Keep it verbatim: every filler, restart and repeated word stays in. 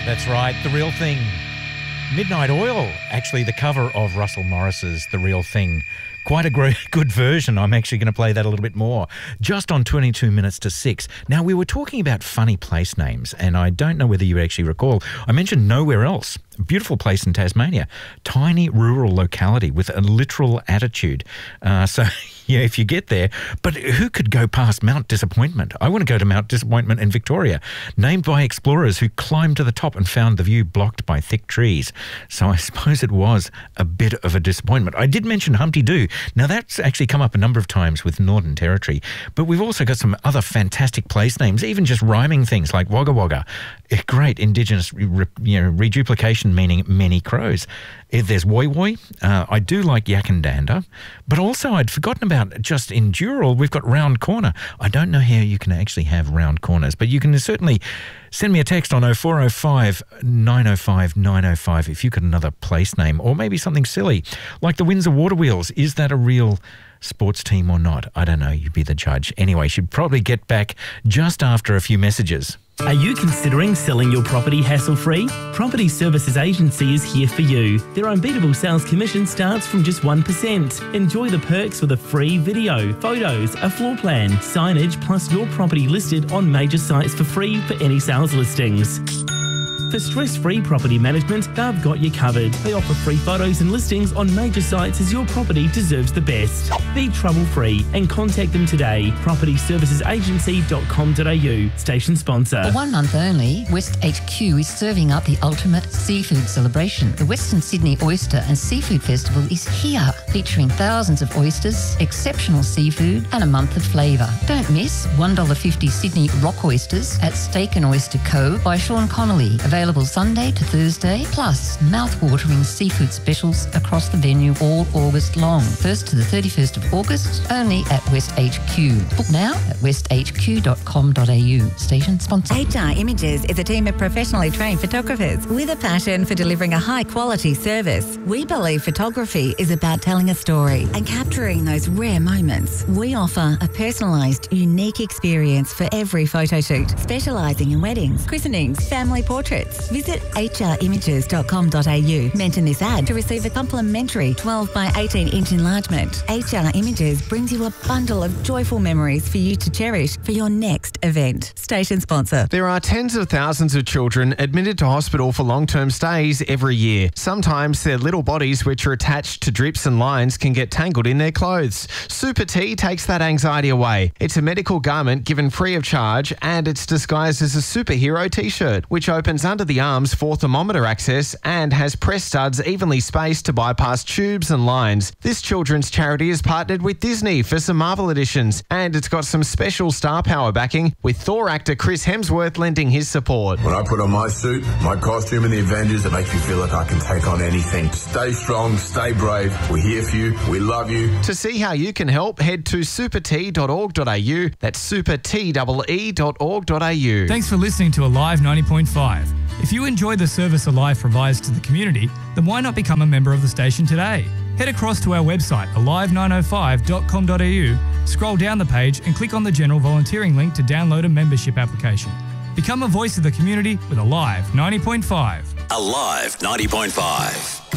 That's right, The Real Thing. Midnight Oil, actually the cover of Russell Morris's The Real Thing. Quite a great, good version. I'm actually going to play that a little bit more. Just on twenty-two minutes to six. Now, we were talking about funny place names, and I don't know whether you actually recall. I mentioned Nowhere Else. A beautiful place in Tasmania. Tiny rural locality with a literal attitude. Uh, so, yeah, if you get there. But who could go past Mount Disappointment? I want to go to Mount Disappointment in Victoria. Named by explorers who climbed to the top and found the view blocked by thick trees. So I suppose it was a bit of a disappointment. I did mention Humpty Doo. Now, that's actually come up a number of times with Northern Territory. But we've also got some other fantastic place names, even just rhyming things like Wagga Wagga. A great Indigenous re, you know, reduplication meaning many crows. There's Woy Woy. Uh, I do like Yakandanda. But also I'd forgotten about just in Dural, we've got Round Corner. I don't know how you can actually have round corners, but you can certainly send me a text on oh four oh five, nine oh five, nine oh five if you've got another place name or maybe something silly like the Windsor Water Wheels. Is that a real sports team or not? I don't know. You be the judge. Anyway, should probably get back just after a few messages. Are you considering selling your property hassle-free? Property Services Agency is here for you. Their unbeatable sales commission starts from just one percent. Enjoy the perks with a free video, photos, a floor plan, signage, plus your property listed on major sites for free for any sales listings. For stress-free property management, they've got you covered. They offer free photos and listings on major sites as your property deserves the best. Be trouble-free and contact them today. property services agency dot com dot a u. Station sponsor. For one month only, West H Q is serving up the ultimate seafood celebration. The Western Sydney Oyster and Seafood Festival is here, featuring thousands of oysters, exceptional seafood and a month of flavour. Don't miss one dollar fifty Sydney rock oysters at Steak and Oyster Co. by Sean Connolly. Available Sunday to Thursday, plus mouth-watering seafood specials across the venue all August long. first to the thirty-first of August, only at West H Q. Book now at west h q dot com dot a u. Station sponsor. H R Images is a team of professionally trained photographers with a passion for delivering a high-quality service. We believe photography is about telling a story and capturing those rare moments. We offer a personalised, unique experience for every photo shoot, specialising in weddings, christenings, family portraits. Visit h r images dot com dot a u. Mention this ad to receive a complimentary twelve by eighteen inch enlargement. H R Images brings you a bundle of joyful memories for you to cherish for your next event. Station sponsor. There are tens of thousands of children admitted to hospital for long-term stays every year. Sometimes their little bodies, which are attached to drips and lines, can get tangled in their clothes. Super T takes that anxiety away. It's a medical garment given free of charge, and it's disguised as a superhero t-shirt, which opens under the arms for thermometer access and has press studs evenly spaced to bypass tubes and lines. This children's charity has partnered with Disney for some Marvel editions, and it's got some special star power backing, with Thor actor Chris Hemsworth lending his support. When I put on my suit, my costume and the Avengers, it makes me feel like I can take on anything. Stay strong, stay brave. We're here for you. We love you. To see how you can help, head to super t dot org dot a u. That's super t e e dot org dot a u. Thanks for listening to Alive ninety point five. If you enjoy the service Alive provides to the community, then why not become a member of the station today? Head across to our website, alive nine oh five dot com dot a u, scroll down the page and click on the general volunteering link to download a membership application. Become a voice of the community with Alive ninety point five. Alive ninety point five.